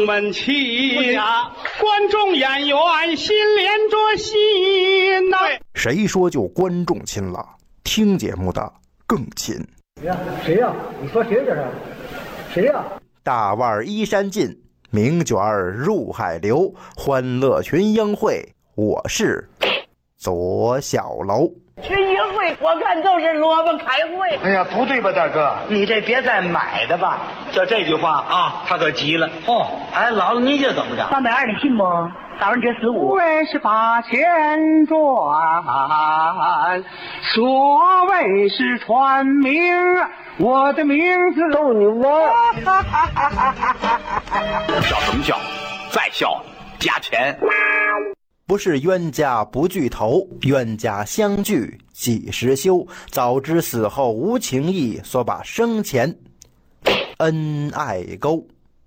们起，观众演员心连着心呐。 谁说就观众亲了？听节目的更亲。 谁呀？你说谁这是？谁呀？ 大腕依山尽，名卷入海流，欢乐群英会，我是左小楼。 群英会我看都是萝卜开会。 哎呀，不对吧，大哥？ 你这别再买的吧。 就这句话啊，他可急了。哦，哎，姥姥你这怎么着 320的信不？大人这15。 为是把钱赚，所谓是传名，我的名字逗你玩。 笑什么笑？再笑加钱。 不是冤家不聚头，冤家相聚几时休？早知死后无情义，所把生前恩爱勾。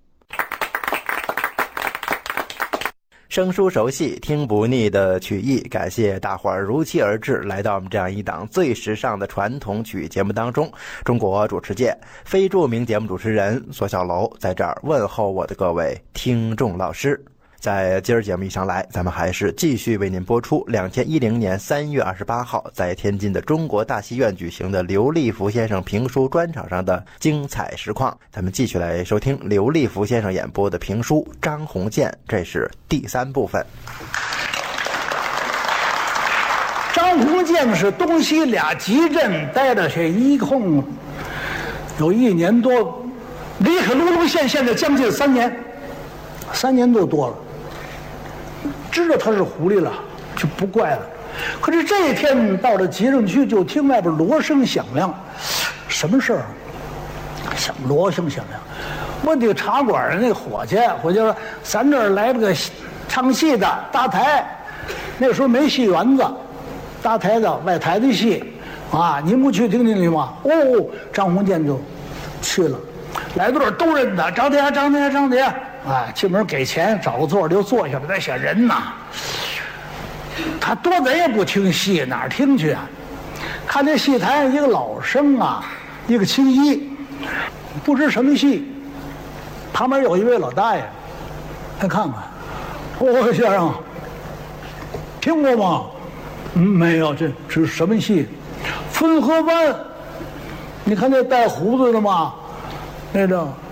生疏熟悉，听不腻的曲艺，感谢大伙儿如期而至，来到我们这样一档最时尚的传统曲艺节目当中。中国主持界非著名节目主持人左小楼在这儿问候我的各位听众老师。在今儿节目一上来，咱们还是继续为您播出2010年3月28号在天津的中国大戏院举行的刘立福先生评书专场上的精彩实况。咱们继续来收听刘立福先生演播的评书《张鸿渐》，这是第3部分。 张鸿渐是东西俩集镇待着去，一共有1年多，离开卢龙县现在将近3年，3年多了。知道他是狐狸了，就不怪了。可是这一天到了集镇区，就听外边锣声响亮，什么事儿？锣声响亮。问这个茶馆那伙计说：“咱这儿来了个唱戏的搭台，那时候没戏园子，搭台的外台的戏啊，您不去听听去吗？”哦，张鸿渐就去了。来到这儿都认得张铁。哎，进门给钱，找个座就坐下了。那些人呐，他多咱也不听戏，哪儿听去啊？看这戏台上一个老生啊，一个青衣，不知什么戏。旁边有一位老大爷，他看看，哦，先生，听过吗？没有，这是什么戏？汾河湾。你看那带胡子的吗？那个